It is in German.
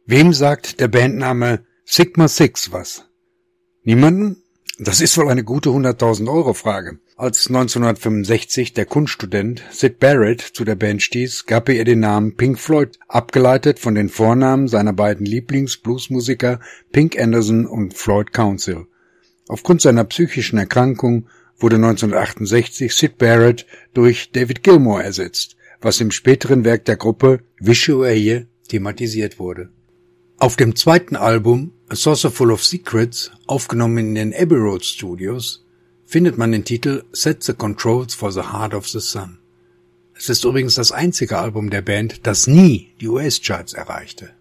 Wem sagt der Bandname Sigma Six was? Niemanden? Das ist wohl eine gute 100.000-Euro-Frage. Als 1965 der Kunststudent Syd Barrett zu der Band stieß, gab er ihr den Namen Pink Floyd, abgeleitet von den Vornamen seiner beiden Lieblings-Bluesmusiker Pink Anderson und Floyd Council. Aufgrund seiner psychischen Erkrankung wurde 1968 Syd Barrett durch David Gilmour ersetzt, was im späteren Werk der Gruppe Wish You Were Here thematisiert wurde. Auf dem zweiten Album A Saucer Full of Secrets, aufgenommen in den Abbey Road Studios, findet man den Titel Set the Controls for the Heart of the Sun. Es ist übrigens das einzige Album der Band, das nie die US-Charts erreichte.